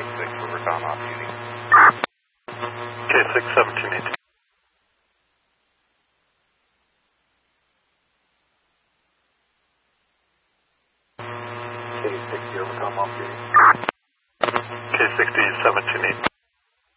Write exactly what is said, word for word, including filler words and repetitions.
six, overcom off duty. K six, seventeen eighteen. K sixty, overcom off duty. K sixty, seventeen eighteen.